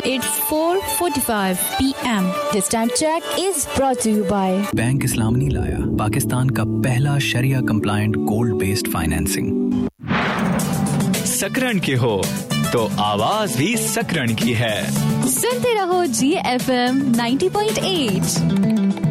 It's 4:45 p.m. This time check is brought to you by bank इस्लामी लाया पाकिस्तान का पहला शरिया compliant gold based financing. सकरण के हो तो आवाज भी सकरण की है। सुनते रहो GFM 90.8।